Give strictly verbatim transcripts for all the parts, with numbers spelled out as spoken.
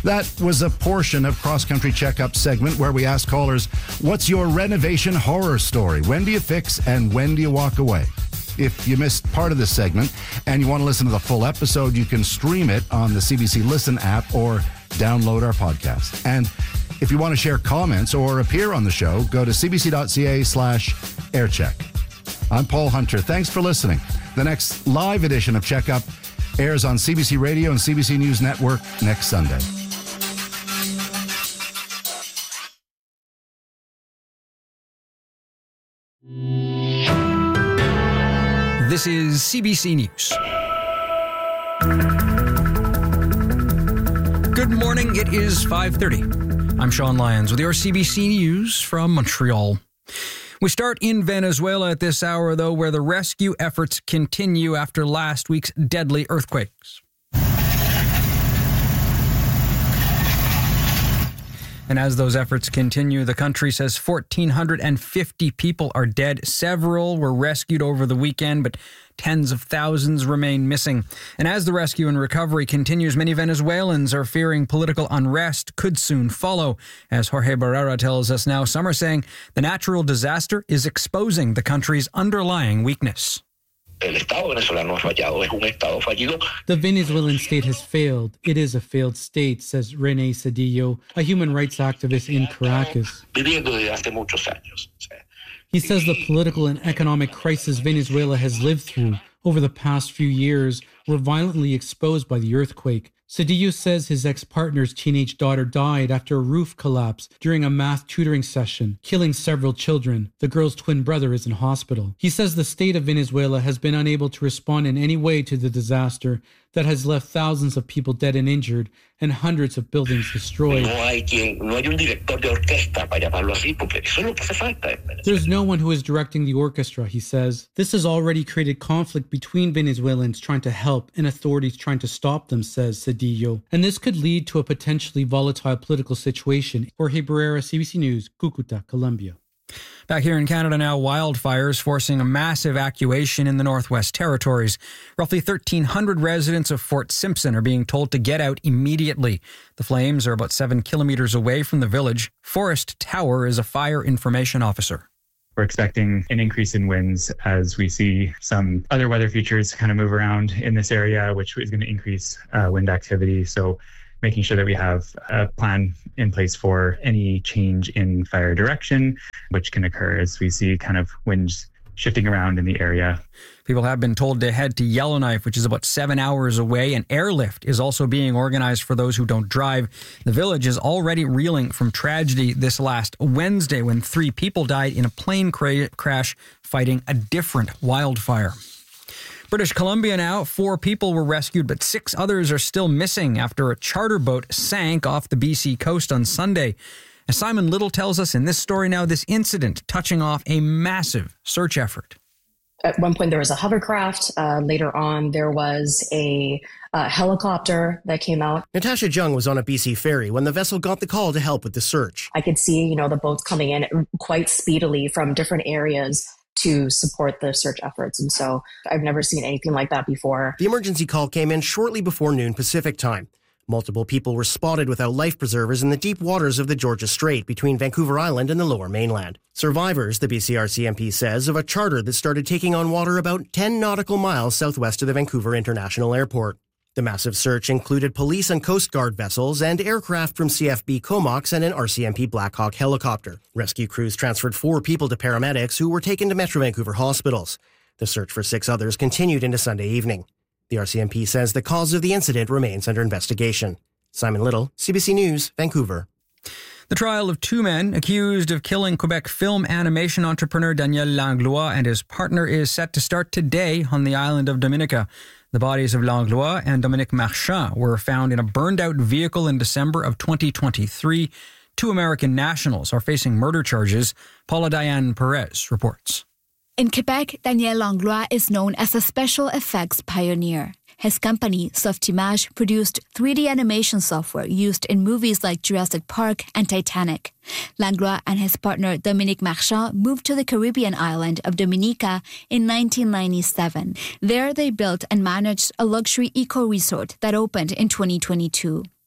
That was a portion of Cross Country Checkup segment where we ask callers, what's your renovation horror story? When do you fix and when do you walk away? If you missed part of this segment and you want to listen to the full episode, you can stream it on the C B C Listen app or download our podcast. And if you want to share comments or appear on the show, go to cbc.ca slash aircheck. I'm Paul Hunter. Thanks for listening. The next live edition of Checkup airs on C B C Radio and C B C News Network next Sunday. This is C B C News. Good morning. It is five thirty. I'm Sean Lyons with your C B C News from Montreal. We start in Venezuela at this hour, though, where the rescue efforts continue after last week's deadly earthquakes. And as those efforts continue, the country says one thousand four hundred fifty people are dead. Several were rescued over the weekend, but tens of thousands remain missing. And as the rescue and recovery continues, many Venezuelans are fearing political unrest could soon follow. As Jorge Barrera tells us now, some are saying the natural disaster is exposing the country's underlying weakness. The Venezuelan state has failed. It is a failed state, says René Cedillo, a human rights activist in Caracas. He says the political and economic crisis Venezuela has lived through over the past few years were violently exposed by the earthquake. Cedillo says his ex-partner's teenage daughter died after a roof collapse during a math tutoring session, killing several children. The girl's twin brother is in hospital. He says the state of Venezuela has been unable to respond in any way to the disaster that has left thousands of people dead and injured and hundreds of buildings destroyed. There's no one who is directing the orchestra, he says. This has already created conflict between Venezuelans trying to help and authorities trying to stop them, says Cedillo. And this could lead to a potentially volatile political situation. Jorge Barrera, C B C News, Cucuta, Colombia. Back here in Canada now, wildfires forcing a mass evacuation in the Northwest Territories. Roughly thirteen hundred residents of Fort Simpson are being told to get out immediately. The flames are about seven kilometers away from the village. Forrest Tower is a fire information officer. We're expecting an increase in winds as we see some other weather features kind of move around in this area, which is going to increase uh, wind activity. So making sure that we have a plan in place for any change in fire direction, which can occur as we see kind of winds shifting around in the area. People have been told to head to Yellowknife, which is about seven hours away. An airlift is also being organized for those who don't drive. The village is already reeling from tragedy this last Wednesday when three people died in a plane cra- crash fighting a different wildfire. British Columbia now, four people were rescued, but six others are still missing after a charter boat sank off the B C coast on Sunday. As Simon Little tells us in this story now, this incident touching off a massive search effort. At one point, there was a hovercraft. Uh, later on, there was a uh, helicopter that came out. Natasha Jung was on a B C ferry when the vessel got the call to help with the search. I could see, you know, the boats coming in quite speedily from different areas to support the search efforts. And so I've never seen anything like that before. The emergency call came in shortly before noon Pacific time. Multiple people were spotted without life preservers in the deep waters of the Georgia Strait between Vancouver Island and the Lower Mainland. Survivors, the B C R C M P says, of a charter that started taking on water about ten nautical miles southwest of the Vancouver International Airport. The massive search included police and Coast Guard vessels and aircraft from C F B Comox and an R C M P Black Hawk helicopter. Rescue crews transferred four people to paramedics who were taken to Metro Vancouver hospitals. The search for six others continued into Sunday evening. The R C M P says the cause of the incident remains under investigation. Simon Little, C B C News, Vancouver. The trial of two men accused of killing Quebec film animation entrepreneur Daniel Langlois and his partner is set to start today on the island of Dominica. The bodies of Langlois and Dominique Marchand were found in a burned-out vehicle in December of twenty twenty-three. Two American nationals are facing murder charges. Paula Diane Perez reports. In Quebec, Daniel Langlois is known as a special effects pioneer. His company, Softimage, produced three D animation software used in movies like Jurassic Park and Titanic. Langlois and his partner Dominique Marchand moved to the Caribbean island of Dominica in nineteen ninety-seven. There they built and managed a luxury eco-resort that opened in twenty twenty-two.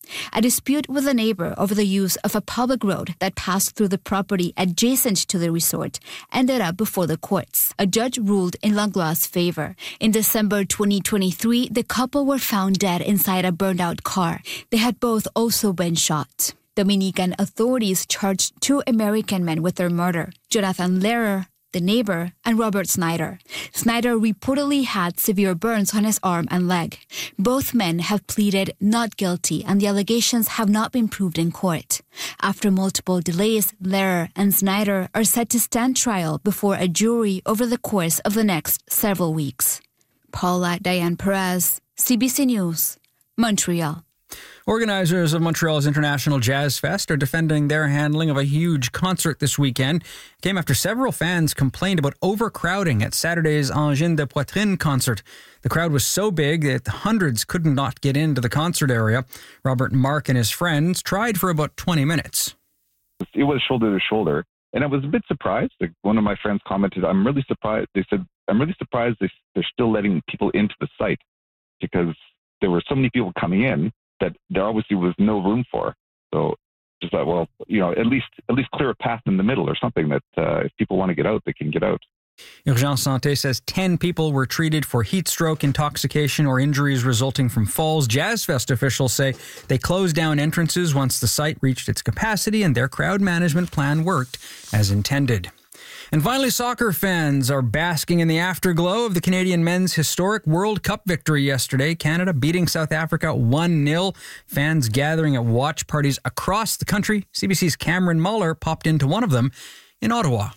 A dispute with a neighbor over the use of a public road that passed through the property adjacent to the resort ended up before the courts. A judge ruled in Langlois' favor. In December twenty twenty-three, the couple were found dead inside a burned-out car. They had both also been shot. Dominican authorities charged two American men with their murder, Jonathan Lehrer, the neighbor, and Robert Snyder. Snyder reportedly had severe burns on his arm and leg. Both men have pleaded not guilty, and the allegations have not been proved in court. After multiple delays, Lehrer and Snyder are set to stand trial before a jury over the course of the next several weeks. Paula Diane Perez, C B C News, Montreal. Organizers of Montreal's International Jazz Fest are defending their handling of a huge concert this weekend. It came after several fans complained about overcrowding at Saturday's Angine de Poitrine concert. The crowd was so big that hundreds could not get into the concert area. Robert Mark and his friends tried for about twenty minutes. It was shoulder to shoulder, and I was a bit surprised. Like, one of my friends commented, I'm really surprised. They said, I'm really surprised they, they're still letting people into the site, because there were so many people coming in that there obviously was no room for. So just thought, well, you know, at least at least clear a path in the middle or something that uh, if people want to get out, they can get out. Urgence Santé says ten people were treated for heat stroke, intoxication, or injuries resulting from falls. Jazz Fest officials say they closed down entrances once the site reached its capacity, and their crowd management plan worked as intended. And finally, soccer fans are basking in the afterglow of the Canadian men's historic World Cup victory yesterday. Canada beating South Africa one nil. Fans gathering at watch parties across the country. C B C's Cameron Muller popped into one of them in Ottawa.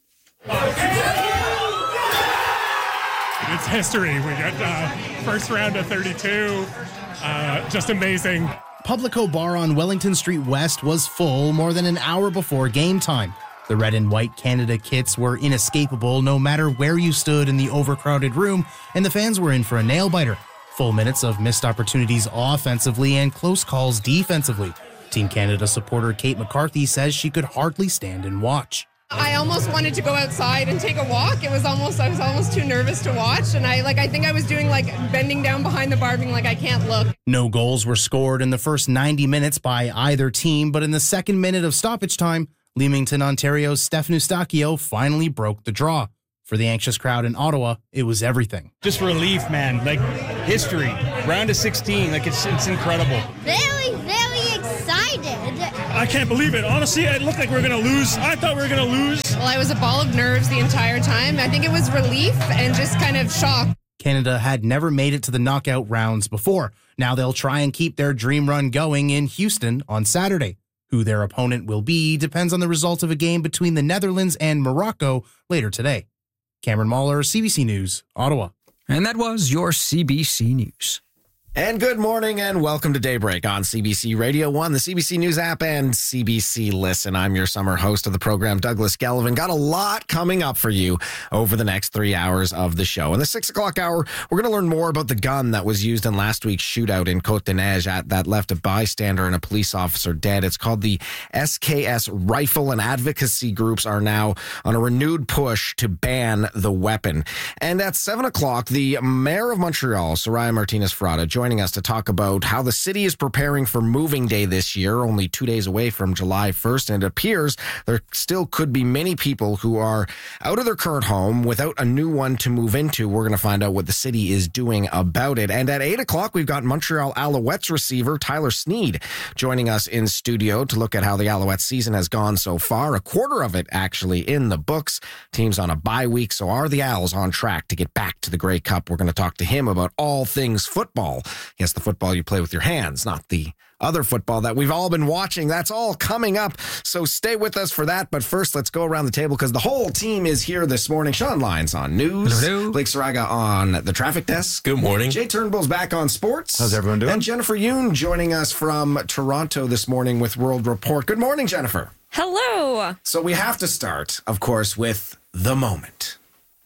It's history. We got uh, first round of thirty-two. Uh, just amazing. Publico Bar on Wellington Street West was full more than an hour before game time. The red and white Canada kits were inescapable no matter where you stood in the overcrowded room, and the fans were in for a nail-biter. Full minutes of missed opportunities offensively and close calls defensively. Team Canada supporter Kate McCarthy says she could hardly stand and watch. I almost wanted to go outside and take a walk. It was almost, I was almost too nervous to watch. And I like, I think I was doing like bending down behind the bar being like, I can't look. No goals were scored in the first ninety minutes by either team, but in the second minute of stoppage time, Leamington, Ontario's Stephen Eustachio finally broke the draw. For the anxious crowd in Ottawa, it was everything. Just relief, man. Like, history. Round of sixteen. Like, it's, it's incredible. Very, very excited. I can't believe it. Honestly, it looked like we were going to lose. I thought we were going to lose. Well, I was a ball of nerves the entire time. I think it was relief and just kind of shock. Canada had never made it to the knockout rounds before. Now they'll try and keep their dream run going in Houston on Saturday. Who their opponent will be depends on the result of a game between the Netherlands and Morocco later today. Cameron Mahler, C B C News, Ottawa. And that was your C B C News. And good morning and welcome to Daybreak on C B C Radio one, the C B C News app, and C B C Listen. I'm your summer host of the program, Douglas Gallivan. Got a lot coming up for you over the next three hours of the show. In the six o'clock hour, we're going to learn more about the gun that was used in last week's shootout in Côte-des-Neiges at, that left a bystander and a police officer dead. It's called the S K S Rifle, and advocacy groups are now on a renewed push to ban the weapon. And at seven o'clock, the mayor of Montreal, Soraya Martinez-Frada, joining us to talk about how the city is preparing for moving day this year, only two days away from July first. And it appears there still could be many people who are out of their current home without a new one to move into. We're going to find out what the city is doing about it. And at eight o'clock, we've got Montreal Alouettes receiver Tyler Sneed joining us in studio to look at how the Alouettes season has gone so far. A quarter of it actually in the books. Teams on a bye week. So are the Owls on track to get back to the Grey Cup? We're going to talk to him about all things football. Yes, the football you play with your hands, not the other football that we've all been watching. That's all coming up, so stay with us for that. But first, let's go around the table because the whole team is here this morning. Sean Lyons on news. Hello. Blake Saraga on the traffic desk. Good morning. Jay Turnbull's back on sports. How's everyone doing? And Jennifer Yoon joining us from Toronto this morning with World Report. Good morning, Jennifer. Hello. So we have to start, of course, with the moment.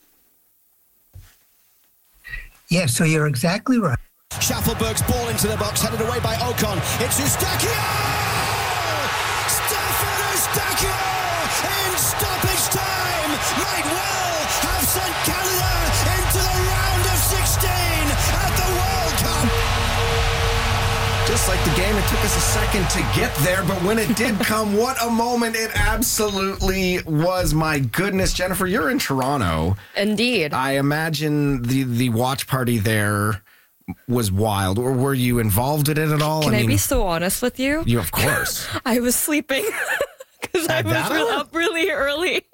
Yeah, so you're exactly right. Schaffelberg's ball into the box, headed away by Ocon. It's Eustachio! Stefan Eustachio in stoppage time might well have sent Canada into the round of sixteen at the World Cup. Just like the game, it took us a second to get there, but when it did come, what a moment it absolutely was. My goodness, Jennifer, you're in Toronto. Indeed. I imagine the, the watch party there was wild. Or were you involved in it at all? Can I, I mean, be so honest with you? You, of course. I was sleeping because I was real, up really early.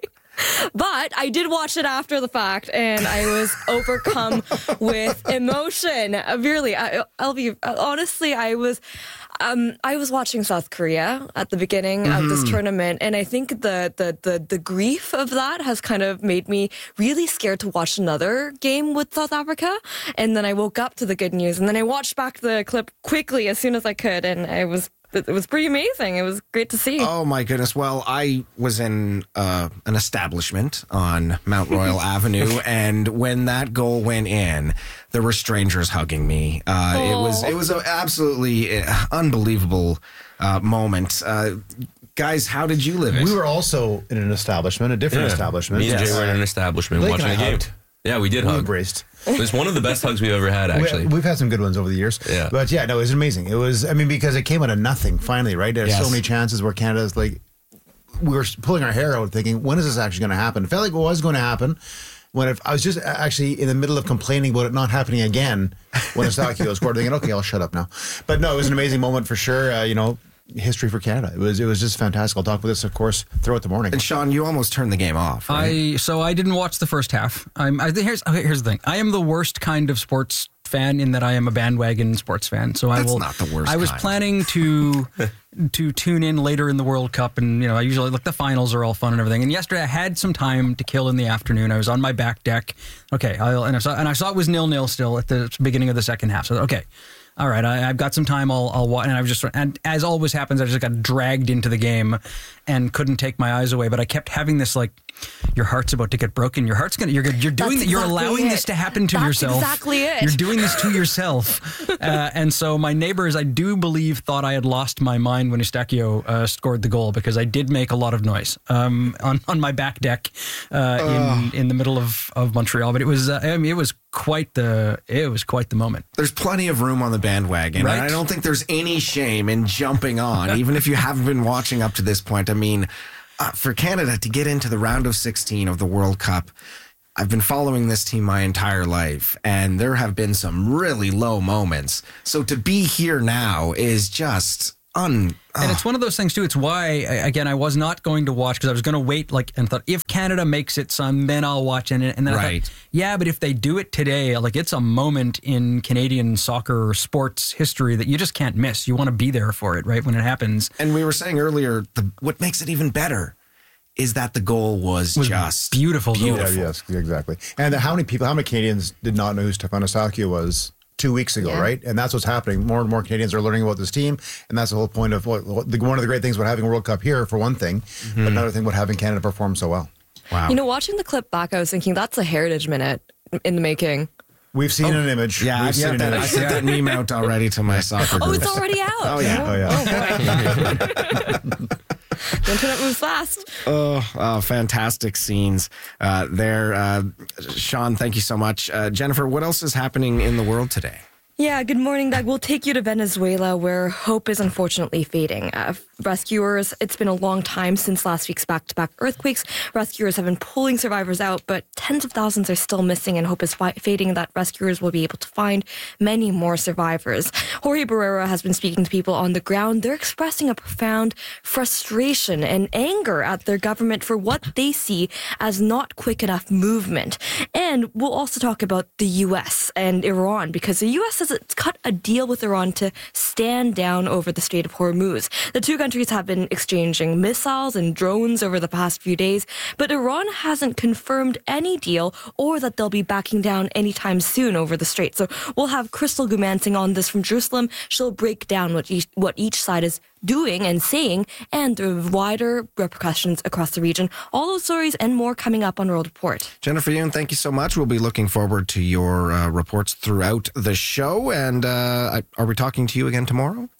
But I did watch it after the fact, and I was overcome with emotion. Really, I, I'll be honestly, I was, um, I was watching South Korea at the beginning mm-hmm. of this tournament, and I think the, the the the grief of that has kind of made me really scared to watch another game with South Africa. And then I woke up to the good news, and then I watched back the clip quickly as soon as I could, and I was. It was pretty amazing. It was great to see. Oh, my goodness. Well, I was in uh, an establishment on Mount Royal Avenue, and when that goal went in, there were strangers hugging me. Uh, oh. It was it was an absolutely unbelievable uh, moment. Uh, guys, how did you live it? We were also in an establishment, a different yeah. establishment. Me and yes. Jay were in an establishment Blake watching a game. Hugged. Yeah, we did we hug. Embraced. It was one of the best hugs we've ever had, actually. We, we've had some good ones over the years. Yeah. But yeah, no, it was amazing. It was, I mean, because it came out of nothing, finally, right? There's yes. so many chances where Canada's like, we were pulling our hair out thinking, when is this actually going to happen? It felt like it was going to happen. When it, I was just actually in the middle of complaining about it not happening again when Eustáquio scored, thinking, okay, I'll shut up now. But no, it was an amazing moment for sure. Uh, you know, history for Canada. It was it was just fantastic. I'll talk about this, of course, throughout the morning. And Sean, you almost turned the game off, right? I so I didn't watch the first half. I'm I, here's okay, here's the thing. I am the worst kind of sports fan in that I am a bandwagon sports fan. So That's I will. not the worst. I was kind. planning to to tune in later in the World Cup, and you know I usually like the finals are all fun and everything. And yesterday I had some time to kill in the afternoon. I was on my back deck. Okay, I'll, and I saw and I saw it was nil nil still at the beginning of the second half. So okay. All right, I, I've got some time. I'll, I'll watch, and I was just, and as always happens, I just got dragged into the game, and couldn't take my eyes away. But I kept having this like, your heart's about to get broken. Your heart's gonna, you're, you're doing, That's you're exactly allowing it. this to happen to That's yourself. exactly it. You're doing this to yourself. uh, and so my neighbors, I do believe, thought I had lost my mind when Eustáquio uh, scored the goal because I did make a lot of noise um, on on my back deck uh, in in the middle of, of Montreal. But it was, uh, I mean, it was quite the, it was quite the moment. There's plenty of room on the bandwagon, right? And I don't think there's any shame in jumping on, even if you haven't been watching up to this point. I mean, uh, for Canada to get into the round of sixteen of the World Cup, I've been following this team my entire life, and there have been some really low moments. So to be here now is just un. And it's one of those things too. It's why, again, I was not going to watch because I was going to wait, like, and thought if Canada makes it, son, then I'll watch. And, and then right. I thought, yeah, but if they do it today, like, it's a moment in Canadian soccer sports history that you just can't miss. You want to be there for it, right, when it happens. And we were saying earlier, the, what makes it even better is that the goal was, was just beautiful. beautiful. Yeah, yes, exactly. And how many people, how many Canadians did not know who Stéphane Eustáquio was two weeks ago, yeah. right? And that's what's happening. More and more Canadians are learning about this team, and that's the whole point of what, what the, one of the great things about having a World Cup here, for one thing, mm-hmm. but another thing about having Canada perform so well. Wow. You know, watching the clip back, I was thinking that's a heritage minute in the making. We've seen oh. an image. Yeah, We've I seen sent, an that, image. I sent that meme out already to my soccer Oh, groups. it's already out. Oh, yeah. Oh, yeah. Oh, boy. The internet moves fast. Oh, oh fantastic scenes uh, there. Uh, Sean, thank you so much. Uh, Jennifer, what else is happening in the world today? Yeah, good morning, Doug. We'll take you to Venezuela, where hope is unfortunately fading. Uh, rescuers, it's been a long time since last week's back-to-back earthquakes. Rescuers have been pulling survivors out, but tens of thousands are still missing, and hope is fi- fading that rescuers will be able to find many more survivors. Jorge Barrera has been speaking to people on the ground. They're expressing a profound frustration and anger at their government for what they see as not quick enough movement. And we'll also talk about the U S and Iran, because the U S has it's cut a deal with Iran to stand down over the Strait of Hormuz. The two countries have been exchanging missiles and drones over the past few days, but Iran hasn't confirmed any deal or that they'll be backing down anytime soon over the strait. So we'll have Crystal Gumansing on this from Jerusalem. She'll break down what each, what each side is doing and saying, and the wider repercussions across the region. All those stories and more coming up on World Report. Jennifer Yoon, thank you so much. We'll be looking forward to your uh, reports throughout the show. And uh, are we talking to you again tomorrow?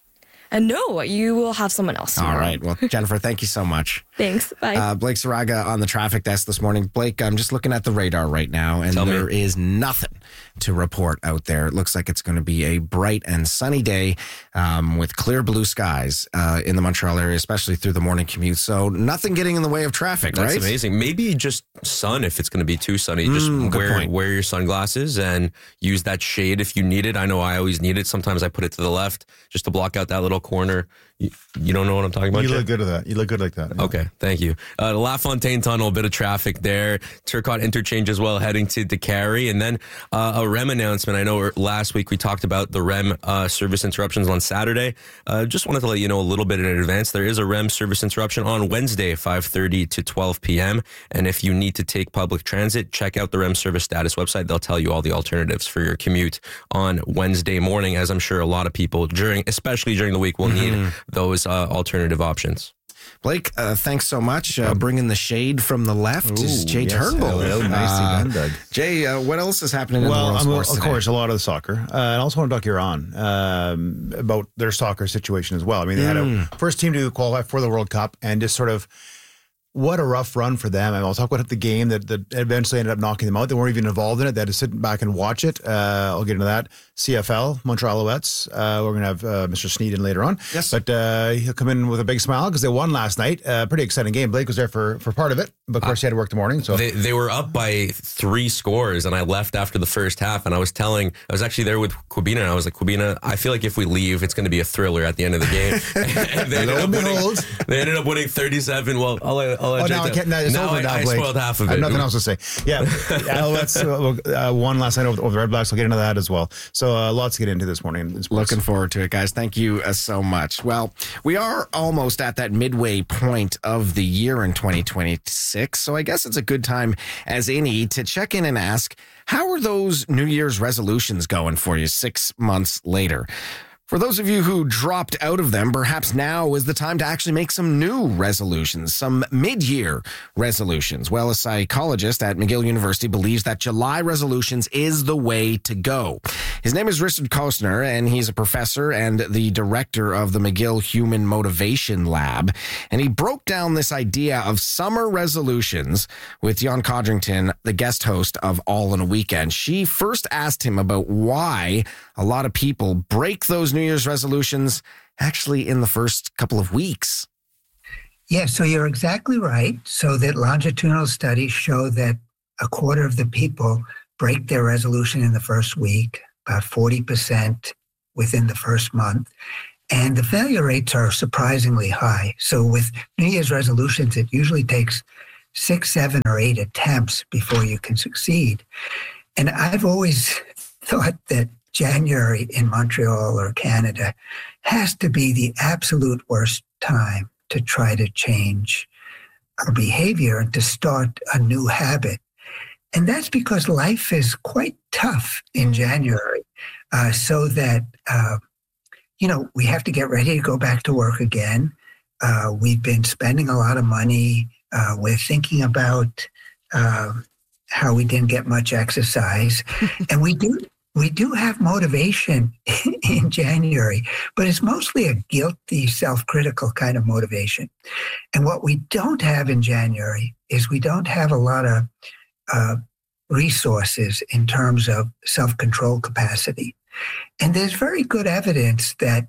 And no, you will have someone else tomorrow. All right. Well, Jennifer, thank you so much. Thanks. Bye. Uh, Blake Saraga on the traffic desk this morning. Blake, I'm just looking at the radar right now, and Tell there me. is nothing to report out there. It looks like it's going to be a bright and sunny day um, with clear blue skies uh, in the Montreal area, especially through the morning commute. So nothing getting in the way of traffic, That's right? amazing. Maybe just sun if it's going to be too sunny. Just Mm, good wear point. wear your sunglasses and use that shade if you need it. I know I always need it. Sometimes I put it to the left just to block out that little corner. You, you don't know what I'm talking about? You Jay? look good at that. You look good like that. yeah. Okay, thank you. Uh, the LaFontaine Tunnel, a bit of traffic there. Turcotte Interchange as well, heading to DeCarry. And then uh, a R E M announcement. I know last week we talked about the R E M uh, service interruptions on Saturday. Uh, just wanted to let you know a little bit in advance. There is a R E M service interruption on Wednesday, five thirty to twelve p.m. And if you need to take public transit, check out the R E M service status website. They'll tell you all the alternatives for your commute on Wednesday morning, as I'm sure a lot of people, during, especially during the week, will need Mhm. those uh, alternative options. Blake, uh, thanks so much. Uh, bringing the shade from the left is Ooh, Jay yes, Turnbull. hello, nicely Uh, done, Doug. Jay, uh, what else is happening in Well, the world of I'm, sports of today? course, a lot of the soccer. Uh, and I also want to talk Iran um, about their soccer situation as well. I mean, they had Mm. a first team to qualify for the World Cup, and just sort of what a rough run for them. I mean, I'll talk about the game that, that eventually ended up knocking them out. They weren't even involved in it. They had to sit back and watch it. Uh, I'll get into that. C F L, Montreal Alouettes. Uh, we're going to have uh, Mister Sneed in later on. Yes. But uh, he'll come in with a big smile because they won last night. Uh, pretty exciting game. Blake was there for, for part of it, but of course he had to work the morning. So They, they were up by three scores, and I left after the first half. And I was telling, I was actually there with Quibina, and I was like, Quibina, I feel like if we leave, it's going to be a thriller at the end of the game. and they, ended Lo up and winning, behold. they ended up winning thirty-seven. Well, I'll let, I'll let Oh, Jay now I tell- can't. No, it's now over I, now, I Blake. spoiled half of I it. have nothing else to say. Yeah, Alouettes uh, uh, won last night over, over the Red Blacks. I'll get into that as well. So uh, lots to get into this morning. in sports. Looking forward to it, guys. Thank you uh, so much. Well, we are almost at that midway point of the year in twenty twenty-six, so I guess it's a good time as any to check in and ask, how are those New Year's resolutions going for you six months later? For those of you who dropped out of them, perhaps now is the time to actually make some new resolutions, some mid-year resolutions. Well, a psychologist at McGill University believes that July resolutions is the way to go. His name is Richard Kostner, and he's a professor and the director of the McGill Human Motivation Lab. And he broke down this idea of summer resolutions with Jan Codrington, the guest host of All in a Weekend. She first asked him about why a lot of people break those New Year's resolutions actually in the first couple of weeks. Yeah, so you're exactly right. So that longitudinal studies show that a quarter of the people break their resolution in the first week, about forty percent within the first month. And the failure rates are surprisingly high. So with New Year's resolutions, it usually takes six, seven, or eight attempts before you can succeed. And I've always thought that January in Montreal or Canada has to be the absolute worst time to try to change our behavior and to start a new habit. And that's because life is quite tough in January, uh, so that, uh, you know, we have to get ready to go back to work again. Uh, we've been spending a lot of money. Uh, we're thinking about uh, how we didn't get much exercise. And we do we do have motivation in January, but it's mostly a guilty, self-critical kind of motivation. And what we don't have in January is we don't have a lot of uh, resources in terms of self-control capacity. And there's very good evidence that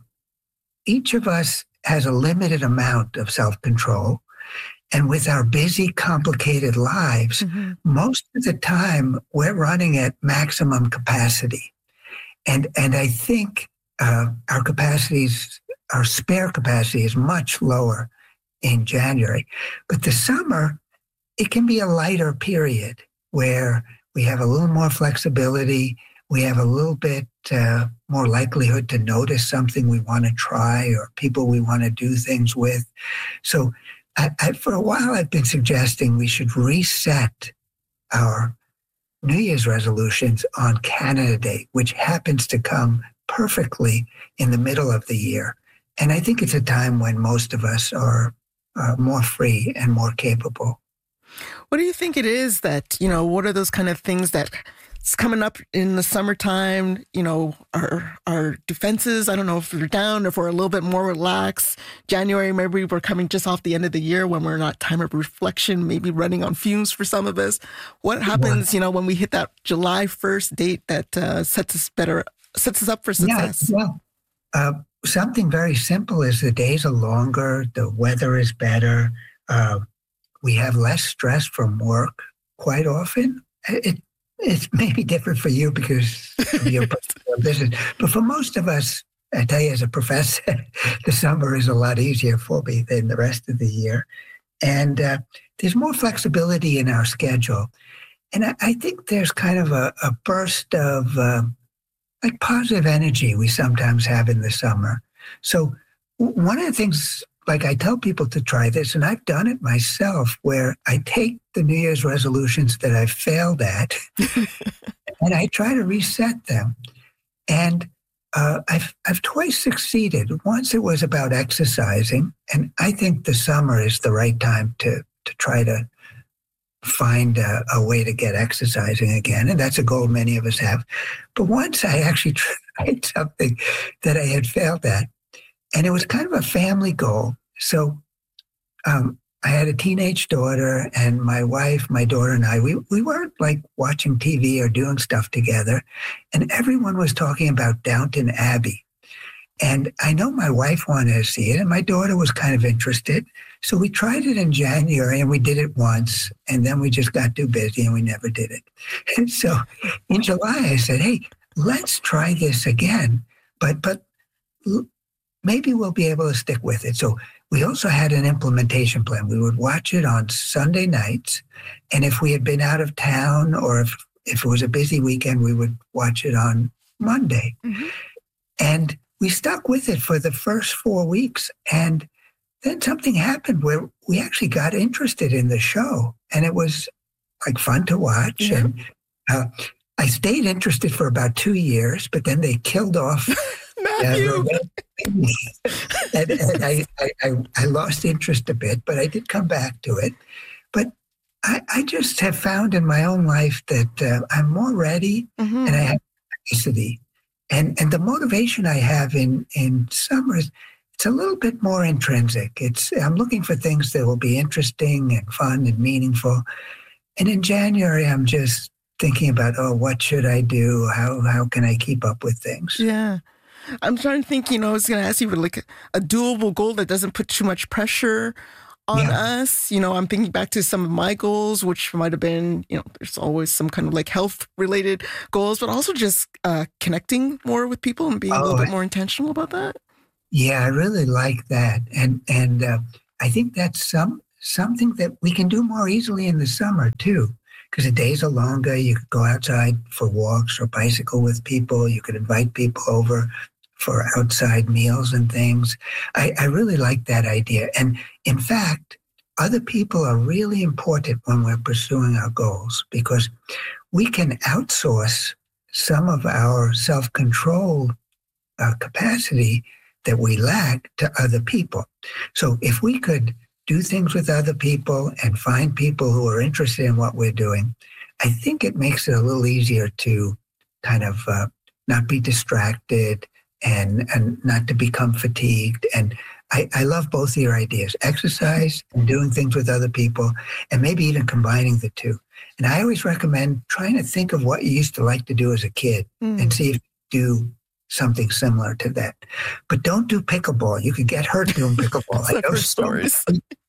each of us has a limited amount of self-control. And with our busy, complicated lives, mm-hmm. most of the time we're running at maximum capacity. And and I think uh, our capacities, our spare capacity is much lower in January. But the summer, it can be a lighter period where we have a little more flexibility. We have a little bit uh, more likelihood to notice something we want to try or people we want to do things with. So I, I, for a while, I've been suggesting we should reset our New Year's resolutions on Canada Day, which happens to come perfectly in the middle of the year. And I think it's a time when most of us are uh, more free and more capable. What do you think it is that, you know, what are those kind of things that it's coming up in the summertime. You know, our our defenses, I don't know if they're down, if we're a little bit more relaxed. January, maybe we're coming just off the end of the year when we're not time of reflection, maybe running on fumes for some of us. What happens, you know, when we hit that July first date that uh, sets us better, sets us up for success? Yeah, well, uh, something very simple is the days are longer, the weather is better, uh, we have less stress from work quite often. It, it may be different for you because of your business, but for most of us, I tell you as a professor, the summer is a lot easier for me than the rest of the year. And uh, there's more flexibility in our schedule. And I, I think there's kind of a, a burst of uh, like positive energy we sometimes have in the summer. So one of the things, like I tell people to try this, and I've done it myself, where I take the New Year's resolutions that I've failed at and I try to reset them. And uh, I've, I've twice succeeded. Once it was about exercising, and I think the summer is the right time to, to try to find a, a way to get exercising again. And that's a goal many of us have. But once I actually tried something that I had failed at, and it was kind of a family goal. So um, I had a teenage daughter, and my wife, my daughter and I, we, we weren't like watching T V or doing stuff together. And everyone was talking about Downton Abbey. And I know my wife wanted to see it, and my daughter was kind of interested. So we tried it in January, and we did it once, and then we just got too busy, and we never did it. And so in July, I said, hey, let's try this again. But but maybe we'll be able to stick with it. So we also had an implementation plan. We would watch it on Sunday nights. And if we had been out of town or if, if it was a busy weekend, we would watch it on Monday. Mm-hmm. And we stuck with it for the first four weeks. And then something happened where we actually got interested in the show. And it was like fun to watch. Mm-hmm. And uh, I stayed interested for about two years, but then they killed off Matthew. Uh, and, and I, I, I lost interest a bit, but I did come back to it. But I, I just have found in my own life that uh, I'm more ready mm-hmm. and I have capacity. And and the motivation I have in, in summers, it's a little bit more intrinsic. It's I'm looking for things that will be interesting and fun and meaningful. And in January, I'm just thinking about, oh, what should I do? How how can I keep up with things? Yeah. I'm trying to think, you know, I was going to ask you for like a doable goal that doesn't put too much pressure on yeah. us. You know, I'm thinking back to some of my goals, which might have been, you know, there's always some kind of like health related goals, but also just uh, connecting more with people and being oh, a little bit more intentional about that. Yeah, I really like that. And, and uh, I think that's some something that we can do more easily in the summer too. Because the days are longer, you could go outside for walks or bicycle with people. You could invite people over for outside meals and things. I, I really like that idea. And in fact, other people are really important when we're pursuing our goals because we can outsource some of our self-control uh, capacity that we lack to other people. So if we could do things with other people and find people who are interested in what we're doing, I think it makes it a little easier to kind of uh, not be distracted and, and not to become fatigued. And I, I love both your ideas, exercise and doing things with other people, and maybe even combining the two. And I always recommend trying to think of what you used to like to do as a kid mm. and see if you do something similar to that. But don't do pickleball. You could get hurt doing pickleball. I know stories.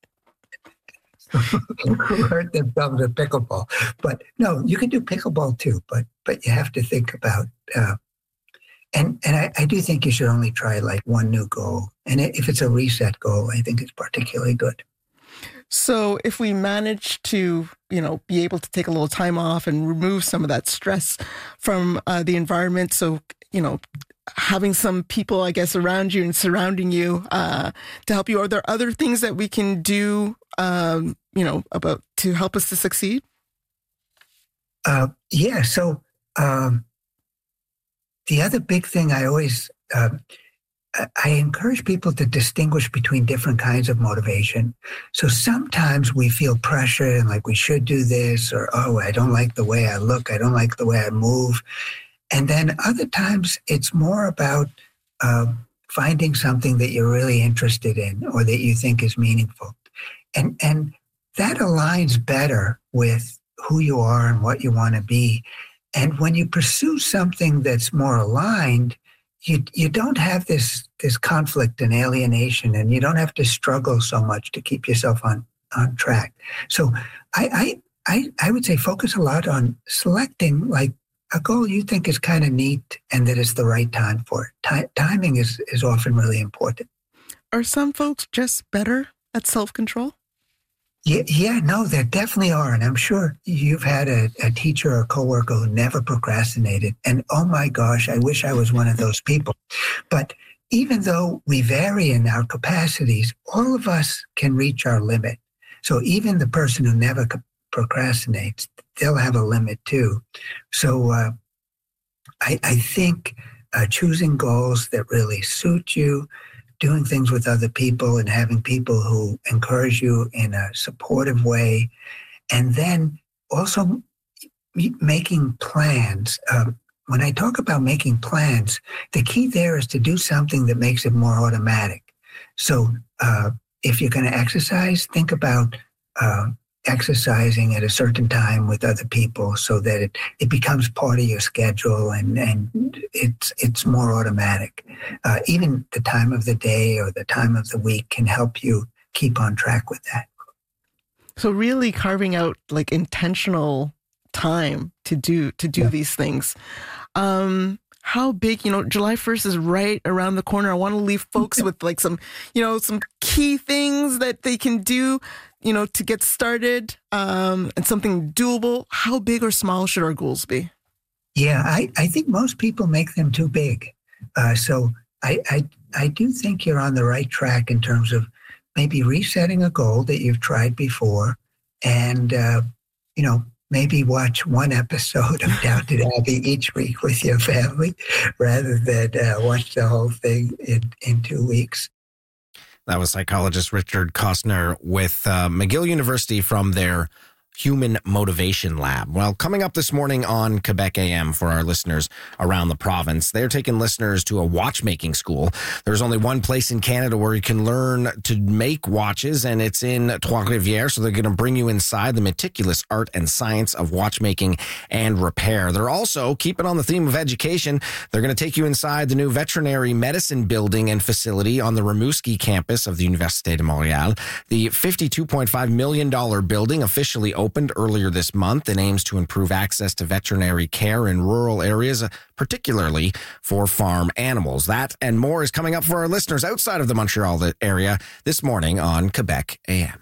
Who hurt themselves at pickleball. But no, you can do pickleball too, but but you have to think about, uh, and, and I, I do think you should only try like one new goal. And if it's a reset goal, I think it's particularly good. So if we manage to, you know, be able to take a little time off and remove some of that stress from uh, the environment, so, you know, having some people, I guess, around you and surrounding you uh, to help you, are there other things that we can do, um, you know, about to help us to succeed? Uh, yeah. So um, the other big thing I always uh, I encourage people to distinguish between different kinds of motivation. So sometimes we feel pressure and like we should do this, or, oh, I don't like the way I look. I don't like the way I move. And then other times it's more about uh, finding something that you're really interested in or that you think is meaningful. And, and that aligns better with who you are and what you want to be. And when you pursue something that's more aligned, you you don't have this this conflict and alienation, and you don't have to struggle so much to keep yourself on, on track. So I, I I I would say focus a lot on selecting like a goal you think is kind of neat and that it's the right time for it. Ti- timing is, is often really important. Are some folks just better at self-control? Yeah, yeah, no, there definitely are. And I'm sure you've had a, a teacher or a coworker who never procrastinated. And oh my gosh, I wish I was one of those people. But even though we vary in our capacities, all of us can reach our limit. So even the person who never procrastinates, they'll have a limit too. So uh, I, I think uh, choosing goals that really suit you, doing things with other people and having people who encourage you in a supportive way. And then also making plans. Um, when I talk about making plans, the key there is to do something that makes it more automatic. So uh, if you're going to exercise, think about uh, exercising at a certain time with other people so that it, it becomes part of your schedule and, and it's it's more automatic. Uh, even the time of the day or the time of the week can help you keep on track with that. So really carving out like intentional time to do to do yeah. these things. Um, how big, you know, July first is right around the corner. I want to leave folks with like some, you know, some key things that they can do, you know, to get started, um, and something doable. How big or small should our goals be? Yeah, I, I think most people make them too big. Uh, so I, I I do think you're on the right track in terms of maybe resetting a goal that you've tried before and, uh, you know, maybe watch one episode of Downton Abbey each week with your family rather than uh, watch the whole thing in, in two weeks. That was psychologist Richard Costner with uh, McGill University from their Human Motivation Lab. Well, coming up this morning on Quebec A M for our listeners around the province, they're taking listeners to a watchmaking school. There's only one place in Canada where you can learn to make watches, and it's in Trois-Rivières. So they're going to bring you inside the meticulous art and science of watchmaking and repair. They're also, keeping on the theme of education, they're going to take you inside the new veterinary medicine building and facility on the Rimouski campus of the Université de Montréal. The fifty-two point five million dollars building officially opened earlier this month and aims to improve access to veterinary care in rural areas, particularly for farm animals. That and more is coming up for our listeners outside of the Montreal area this morning on Quebec A M.